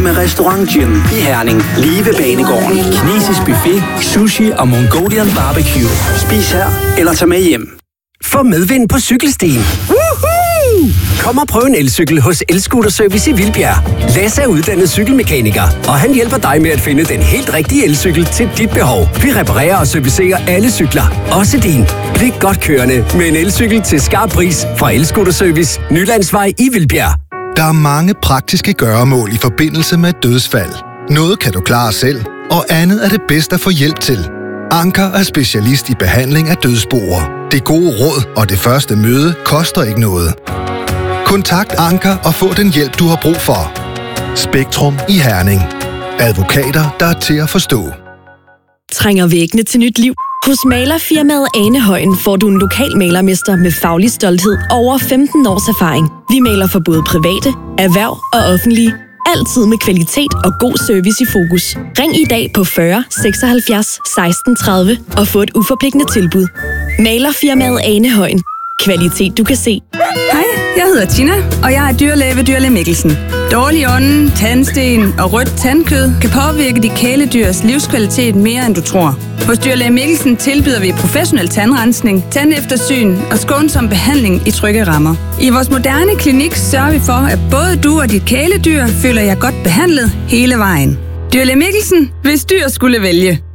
med Restaurant Gym i Herning. Lige ved banegården. Kinesisk buffet, sushi og Mongolian barbecue. Spis her eller tag med hjem. Få medvind på cykelstien. Kom og prøv en elcykel hos El-Scooter Service i Vildbjerg. Lasse er uddannet cykelmekaniker, og han hjælper dig med at finde den helt rigtige elcykel til dit behov. Vi reparerer og servicerer alle cykler, også din. Bliv godt kørende med en elcykel til skarp pris fra El-Scooter Service, Nylandsvej i Vildbjerg. Der er mange praktiske gøremål i forbindelse med et dødsfald. Noget kan du klare selv, og andet er det bedst at få hjælp til. Anker er specialist i behandling af dødsboer. Det gode råd og det første møde koster ikke noget. Kontakt Anker og få den hjælp, du har brug for. Spektrum i Herning. Advokater, der er til at forstå. Trænger væggene til nyt liv? Hos malerfirmaet Anehøjen får du en lokal malermester med faglig stolthed og over 15 års erfaring. Vi maler for både private, erhverv og offentlige. Altid med kvalitet og god service i fokus. Ring i dag på 40 76 16 30 og få et uforpligtende tilbud. Malerfirmaet Anehøjen. Kvalitet du kan se. Hej, jeg hedder Tina, og jeg er dyrlæge ved Dyrlæge Mikkelsen. Dårlig ånden, tandsten og rødt tandkød kan påvirke de kæledyrs livskvalitet mere end du tror. Hos Dyrlæge Mikkelsen tilbyder vi professionel tandrensning, tandeftersyn og skånsom behandling i trygge rammer. I vores moderne klinik sørger vi for, at både du og dit kæledyr føler jer godt behandlet hele vejen. Dyrlæge Mikkelsen, hvis dyr skulle vælge.